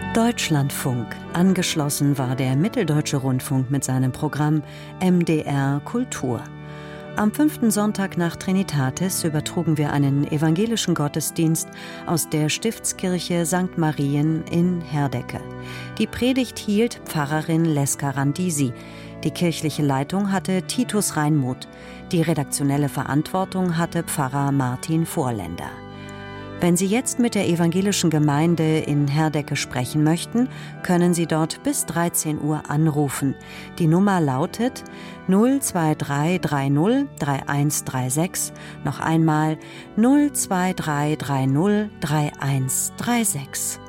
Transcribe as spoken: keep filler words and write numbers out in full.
Deutschlandfunk. Angeschlossen war der Mitteldeutsche Rundfunk mit seinem Programm M D R Kultur. Am fünften Sonntag nach Trinitatis übertrugen wir einen evangelischen Gottesdienst aus der Stiftskirche Sankt Marien in Herdecke. Die Predigt hielt Pfarrerin Leska Randisi. Die kirchliche Leitung hatte Titus Reinmuth. Die redaktionelle Verantwortung hatte Pfarrer Martin Vorländer. Wenn Sie jetzt mit der evangelischen Gemeinde in Herdecke sprechen möchten, können Sie dort bis dreizehn Uhr anrufen. Die Nummer lautet null zwei drei drei null drei eins drei sechs, noch einmal null zwei drei drei null drei eins drei sechs.